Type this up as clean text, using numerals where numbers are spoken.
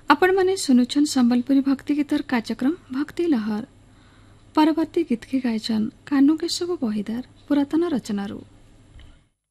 आपण मैंने सुनुछन संबलपुरी भक्ति गीतर कार्यक्रम भक्ति लहर। परवर्ती गीत के गायचन कान्हू केशव बहिदार पुरातन रचनारू।